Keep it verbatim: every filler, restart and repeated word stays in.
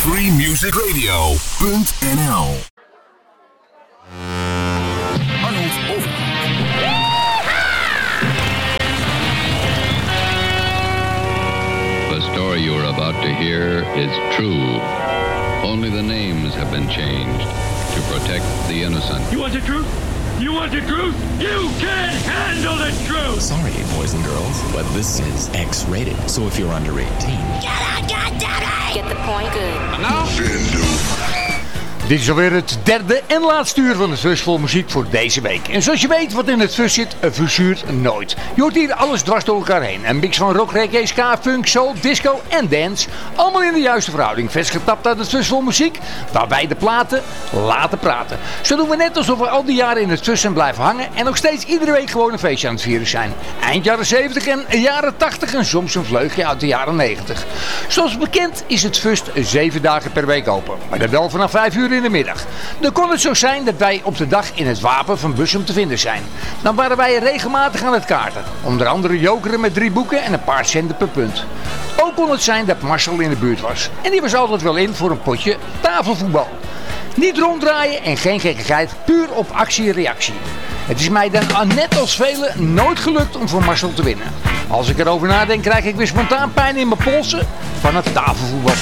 free music radio punt n l. Arnold Overhoek. The story you are about to hear is true. Only the names have been changed to protect the innocent. You want the truth? You want the truth? You can't handle the truth! Sorry, boys and girls, but this is X-rated. So if you're under eighteen... Get out, goddammit! Get the point good. And now? Dit is alweer het derde en laatste uur van het Fus vol muziek voor deze week. En zoals je weet wat in het Fus zit, verzuurt nooit. Je hoort hier alles dwars door elkaar heen. Een mix van rock, reggae, ska, funk, soul, disco en dance. Allemaal in de juiste verhouding. Vers getapt uit het Fus vol muziek, waar wij de platen laten praten. Zo doen we net alsof we al die jaren in het Fus zijn blijven hangen en nog steeds iedere week gewoon een feestje aan het vieren zijn. Eind jaren zeventig en jaren tachtig en soms een vleugje uit de jaren negentig. Zoals bekend is het Fus zeven dagen per week open. Maar dan wel vanaf vijf uur in de middag. Dan kon het zo zijn dat wij op de dag in het Wapen van Bussum te vinden zijn. Dan waren wij regelmatig aan het kaarten. Onder andere jokeren met drie boeken en een paar centen per punt. Ook kon het zijn dat Marcel in de buurt was. En die was altijd wel in voor een potje tafelvoetbal. Niet ronddraaien en geen gekkigheid, puur op actie en reactie. Het is mij dan net als velen nooit gelukt om voor Marcel te winnen. Als ik erover nadenk krijg ik weer spontaan pijn in mijn polsen van het tafelvoetbal.